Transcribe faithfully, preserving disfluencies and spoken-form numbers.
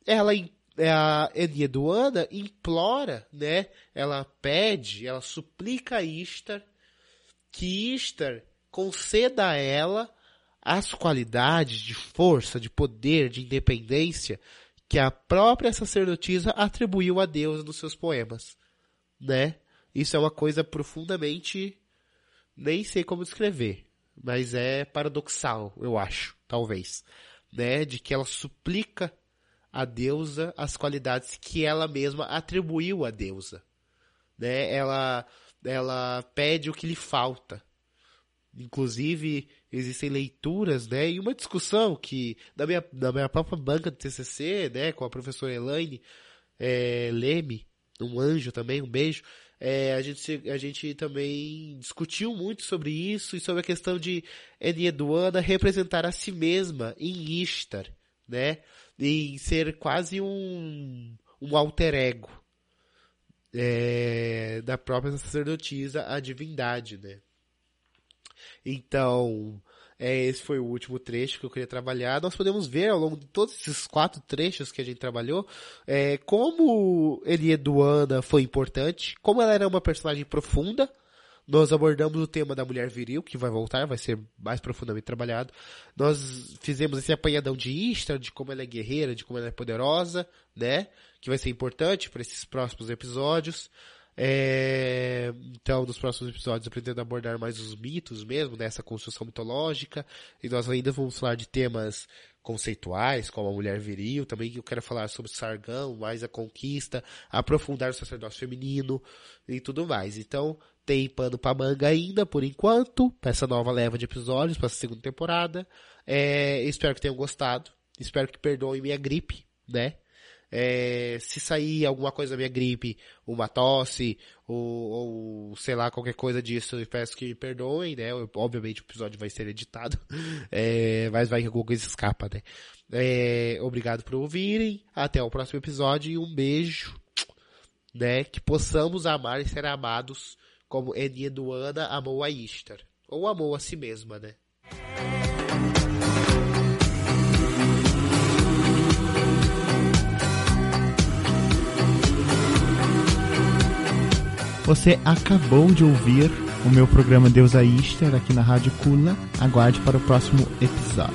ela, a Enheduanna implora, né? Ela pede, ela suplica a Ishtar que Ishtar conceda a ela as qualidades de força, de poder, de independência que a própria sacerdotisa atribuiu a Deus nos seus poemas, né? Isso é uma coisa profundamente, nem sei como descrever, mas é paradoxal, eu acho, talvez, né? De que ela suplica a deusa as qualidades que ela mesma atribuiu à deusa, né? Ela, ela pede o que lhe falta. Inclusive, existem leituras, né, e uma discussão que, na minha, na minha própria banca de T C C, né, com a professora Elaine é, Leme, um anjo também, um beijo, é, a, gente, a gente também discutiu muito sobre isso e sobre a questão de Enheduanna representar a si mesma em Ishtar, né, em ser quase um, um alter ego é, da própria sacerdotisa, a divindade, né. Então, é, esse foi o último trecho que eu queria trabalhar. Nós podemos ver ao longo de todos esses quatro trechos que a gente trabalhou, é, como Enheduanna foi importante, como ela era uma personagem profunda. Nós abordamos o tema da mulher viril, que vai voltar, vai ser mais profundamente trabalhado. Nós fizemos esse apanhadão de Ishtar, de como ela é guerreira, de como ela é poderosa, né? Que vai ser importante para esses próximos episódios. É, então, nos próximos episódios eu pretendo abordar mais os mitos mesmo, nessa construção mitológica, e nós ainda vamos falar de temas conceituais, como a mulher viril, também eu quero falar sobre Sargão, mais a conquista, aprofundar o sacerdócio feminino e tudo mais. Então, tem pano pra manga ainda, por enquanto, pra essa nova leva de episódios, pra essa segunda temporada. É, espero que tenham gostado, espero que perdoem minha gripe, né? É, se sair alguma coisa da minha gripe, uma tosse, ou, ou sei lá, qualquer coisa disso, eu peço que me perdoem, né? Eu, obviamente o episódio vai ser editado, é, mas vai que alguma coisa escapa, né? É, obrigado por ouvirem, até o próximo episódio e um beijo, né? Que possamos amar e ser amados como Enheduanna amou a Ishtar, ou amou a si mesma, né? Você acabou de ouvir o meu programa Deusa Ishtar aqui na Rádio Kula. Aguarde para o próximo episódio.